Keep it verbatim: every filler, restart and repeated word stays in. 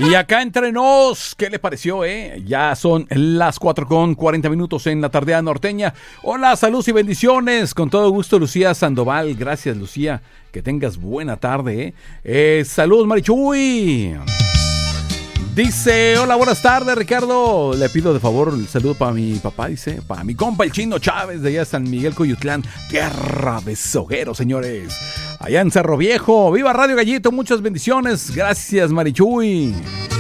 Y acá entre nos, ¿qué le pareció, eh? Ya son las cuatro con cuarenta minutos en la tardea norteña. Hola, salud y bendiciones. Con todo gusto, Lucía Sandoval. Gracias, Lucía. Que tengas buena tarde, eh. eh salud, Marichuy. Dice, hola, buenas tardes, Ricardo. Le pido de favor el saludo para mi papá, dice, para mi compa el Chino Chávez de allá San Miguel Coyutlán. Tierra de Soguero, señores. Allá en Cerro Viejo. Viva Radio Gallito, muchas bendiciones. Gracias, Marichuy.